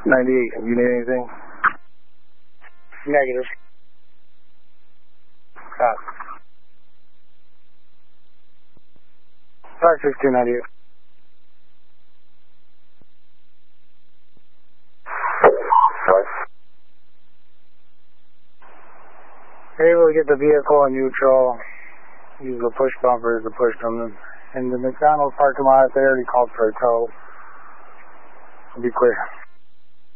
98, you need anything? Negative. Copy. Sorry, 6298. Able to get the vehicle in neutral. Use the push bumpers to push them. And the McDonald's parking lot, they already called for a tow. Be clear.